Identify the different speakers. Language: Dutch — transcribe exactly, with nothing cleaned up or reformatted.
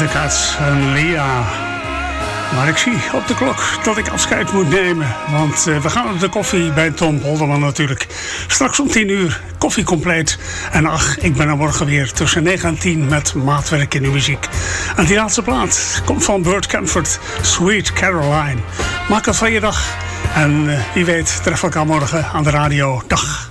Speaker 1: de Cats en Lia. Maar ik zie op de klok dat ik afscheid moet nemen. Want uh, we gaan op de koffie bij Tom Polderman natuurlijk. Straks om tien uur koffie compleet. En ach, ik ben er morgen weer tussen negen en tien met maatwerk in de muziek. En die laatste plaat komt van Burt Camford, Sweet Caroline. Maak het van je dag. En uh, wie weet treffen we elkaar morgen aan de radio. Dag.